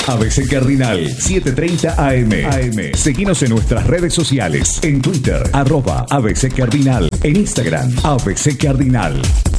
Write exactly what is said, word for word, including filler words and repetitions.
A B C Cardinal, setecientos treinta A M. A M. Seguinos en nuestras redes sociales. En Twitter, arroba A B C Cardinal. En Instagram, A B C Cardinal.